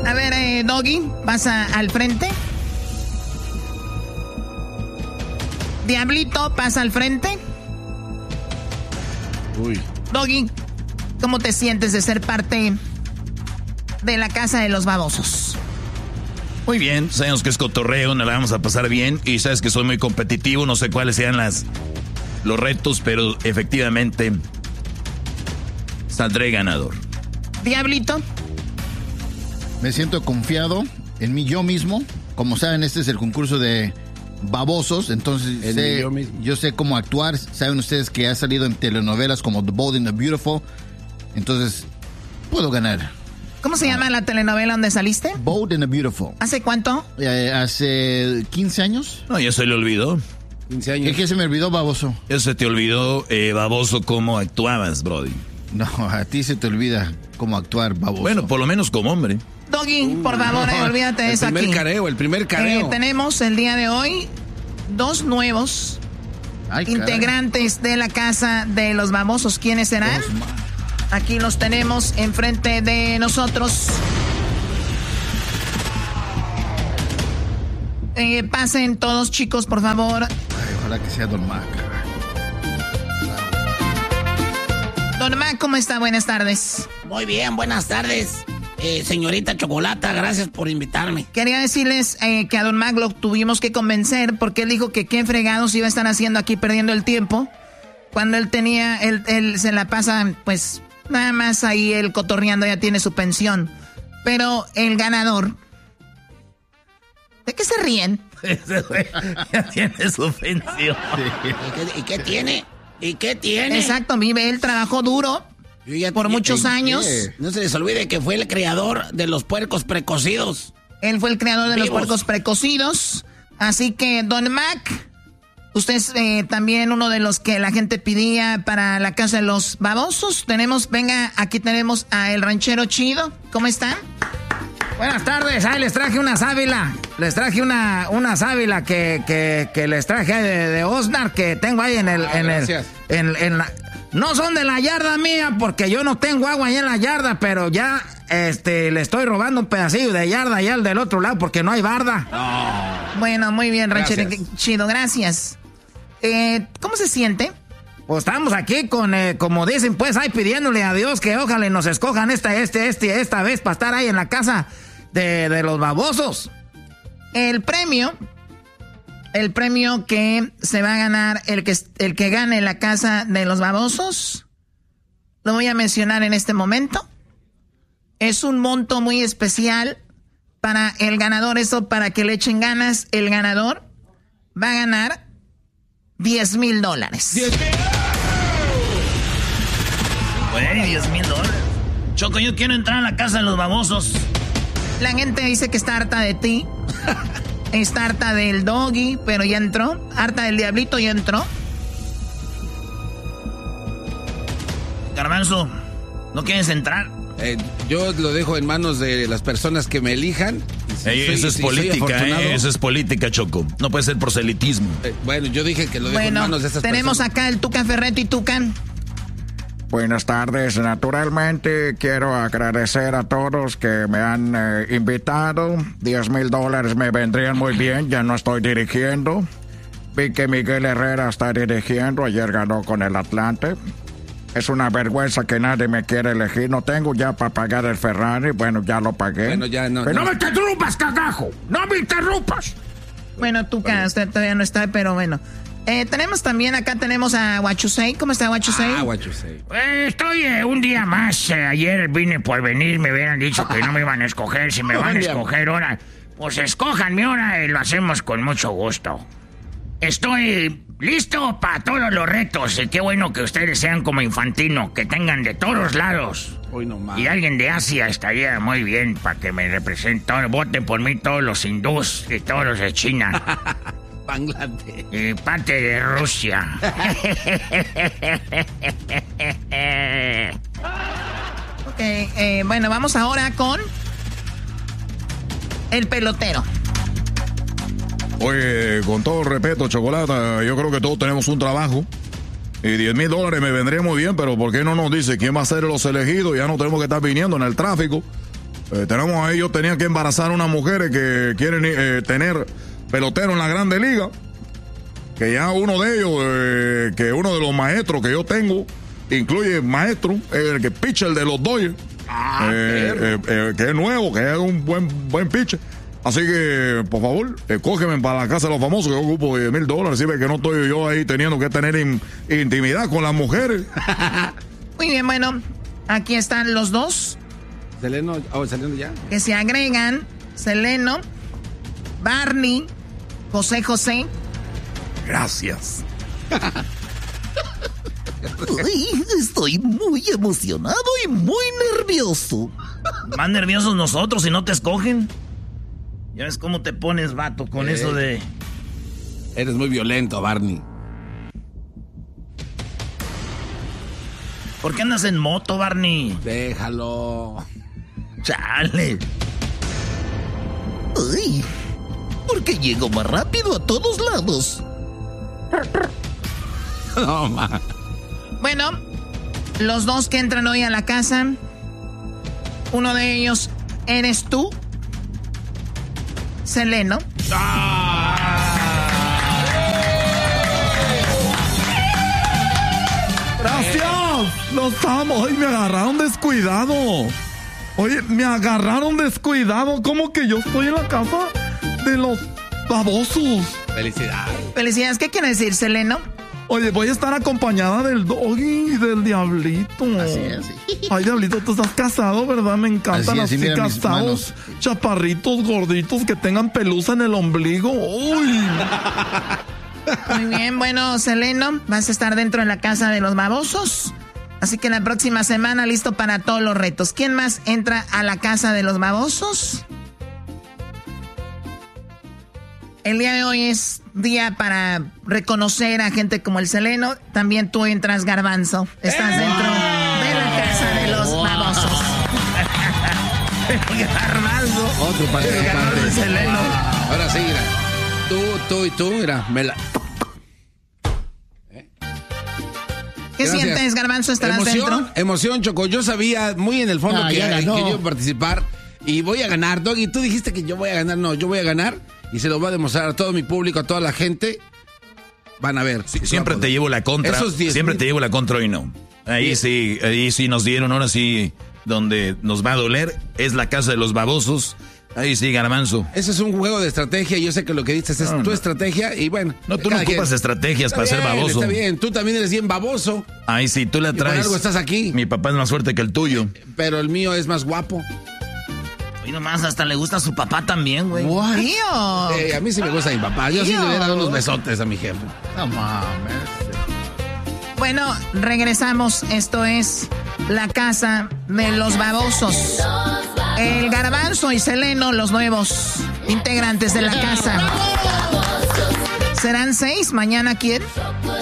A ver, Doggy, pasa al frente. Diablito, pasa al frente. Uy. Doggy, ¿cómo te sientes de ser parte de la casa de los babosos? Muy bien, sabemos que es cotorreo, nos la vamos a pasar bien. Y sabes que soy muy competitivo, no sé cuáles sean los retos, pero efectivamente saldré ganador. Diablito. Me siento confiado en mí yo mismo. Como saben, este es el concurso de babosos, entonces yo sé cómo actuar. Saben ustedes que ha salido en telenovelas como The Bold and the Beautiful, entonces puedo ganar. ¿Cómo se llama la telenovela donde saliste? Bold and the Beautiful. ¿Hace cuánto? Hace 15 años. No, ya se le olvidó. 15 años. ¿Qué se me olvidó, baboso? Eso se te olvidó, baboso, cómo actuabas, brody. No, a ti se te olvida cómo actuar, baboso. Bueno, por lo menos como hombre. Doggy, por favor, olvídate de eso aquí. El primer careo. Tenemos el día de hoy 2 nuevos integrantes de la casa de los babosos. ¿Quiénes serán? Aquí los tenemos enfrente de nosotros. Pasen todos, chicos, por favor. Ay, ojalá que sea Don Mac. Don Mac, ¿cómo está? Buenas tardes. Muy bien, buenas tardes. Señorita Chocolata, gracias por invitarme. Quería decirles que a Don Mac lo tuvimos que convencer porque él dijo que qué fregados iba a estar haciendo aquí perdiendo el tiempo cuando él se la pasa, pues, nada más ahí él cotorreando, ya tiene su pensión. Pero el ganador... ¿De qué se ríen? Ya tiene su pensión. ¿Y qué tiene? ¿Y qué tiene? Exacto, vive, él trabajó duro por muchos años. No se les olvide que fue el creador de los puercos precocidos. Él fue el creador de los puercos precocidos. Así que, Don Mac, usted es también uno de los que la gente pedía para la casa de los babosos. Aquí tenemos a el ranchero chido. ¿Cómo están? Buenas tardes, ahí les traje una sábila. Les traje una sábila que les traje de Osnar, que tengo ahí en la... No son de la yarda mía, porque yo no tengo agua ahí en la yarda, pero ya le estoy robando un pedacillo de yarda allá al del otro lado, porque no hay barda. No. Bueno, muy bien, ranchero chido, gracias. ¿Cómo se siente? Pues estamos aquí con, como dicen, pues ahí pidiéndole a Dios que ojalá nos escojan esta vez para estar ahí en la casa de los babosos. El premio que se va a ganar, el que gane la casa de los babosos, lo voy a mencionar en este momento. Es un monto muy especial para el ganador, eso para que le echen ganas. El ganador va a ganar $10,000. $10,000. Güey, $10,000. Choco, yo quiero entrar a la casa de los babosos. La gente dice que está harta de ti. Está harta del Doggy, pero ya entró. Harta del Diablito, ya entró. Garbanzo, ¿no quieres entrar? Yo lo dejo en manos de las personas que me elijan. Eso es política, eso es política, Choco. No puede ser proselitismo. Bueno, yo dije que lo dejo en manos de estas tenemos personas. Acá el Tuca Ferretti, Tucan. Buenas tardes, naturalmente quiero agradecer a todos que me han invitado. $10,000 me vendrían muy bien, ya no estoy dirigiendo. Vi que Miguel Herrera está dirigiendo, ayer ganó con el Atlante. Es una vergüenza que nadie me quiere elegir, no tengo ya para pagar el Ferrari, bueno, ya lo pagué. Bueno, ya no. Pero no me interrumpas, cagajo, no me interrumpas. Bueno, Tuca, usted todavía no está, pero bueno. Tenemos también, acá tenemos a Huachusei. ¿Cómo está Huachusei? Huachusei. Estoy un día más. Ayer vine por venir, me hubieran dicho que no me iban a escoger. Si me van a escoger ahora, pues escójanme ahora y lo hacemos con mucho gusto. Estoy listo para todos los retos y qué bueno que ustedes sean como Infantino, que tengan de todos lados. Hoy no más. Y alguien de Asia estaría muy bien para que me represente. Voten por mí todos los hindús y todos los de China. Bangladesh. Y parte de Rusia. Ok, bueno, vamos ahora con el pelotero. Oye, con todo respeto, Chocolata, yo creo que todos tenemos un trabajo. Y $10,000 me vendría muy bien, pero ¿por qué no nos dice quién va a ser los elegidos? Ya no tenemos que estar viniendo en el tráfico. Tenemos ahí, yo tenía que embarazar a unas mujeres que quieren tener pelotero en la Grande Liga. Que ya uno de ellos, que uno de los maestros que yo tengo, incluye maestro, el que pitcher de los Dodgers, que es nuevo, que es un buen pitcher. Así que, por favor, cógeme para la casa de los famosos, que yo ocupo $10,000. Así que no estoy yo ahí teniendo que tener intimidad con las mujeres. Muy bien, bueno, aquí están los dos. Seleno ya. Que se agregan: Seleno, Barney, José. Gracias. Ay, estoy muy emocionado y muy nervioso. Más nerviosos nosotros si no te escogen. Ya ves cómo te pones, vato, con eso de... Eres muy violento, Barney. ¿Por qué andas en moto, Barney? Déjalo. Chale. Ay, porque llego más rápido a todos lados. No, ma. Bueno, los dos que entran hoy a la casa, uno de ellos eres tú, Seleno. Gracias, los amo. Ay, me agarraron descuidado. Oye, me agarraron descuidado. ¿Cómo que yo estoy en la casa de los babosos? Felicidades. Felicidades, ¿qué quiere decir, Seleno? Oye, voy a estar acompañada del Doggy y del Diablito. Así es. Ay, Diablito, tú estás casado, ¿verdad? Me encantan así casados, chaparritos, gorditos, que tengan pelusa en el ombligo. ¡Uy! Muy bien, bueno, Seleno, vas a estar dentro de la casa de los babosos. Así que la próxima semana listo para todos los retos. ¿Quién más entra a la casa de los babosos? El día de hoy es día para reconocer a gente como el Seleno. También tú entras, Garbanzo. Estás dentro de la casa de los babosos. Garbanzo. Otro participante. Seleno. Ahora sí, mira. Tú y tú, mira. ¿Qué sientes, Garbanzo? ¿Estarás dentro? Emoción, Choco. Yo sabía muy en el fondo que yo iba a participar y voy a ganar. Doggy, tú dijiste que yo voy a ganar. No, yo voy a ganar y se lo voy a demostrar a todo mi público, a toda la gente. Van a ver. Sí, siempre te llevo la contra. Siempre te llevo la contra hoy no. Ahí sí nos dieron, ahora sí, donde nos va a doler es la casa de los babosos. Ahí sí, Garbanzo. Ese es un juego de estrategia y yo sé que lo que dices es tu estrategia y bueno. No, tú no ocupas estrategias para ser baboso. Está bien, tú también eres bien baboso. Ahí sí, tú la traes. Por algo estás aquí. Mi papá es más fuerte que el tuyo. Pero el mío es más guapo. Y nomás hasta le gusta a su papá también, güey. ¡Tío! A mí sí me gusta mi papá. Yo sí le hubiera dado unos besotes a mi jefe. No mames. Bueno, regresamos. Esto es la casa de los babosos. El Garbanzo y Seleno, los nuevos integrantes de la casa. ¿Serán 6? ¿Mañana quién?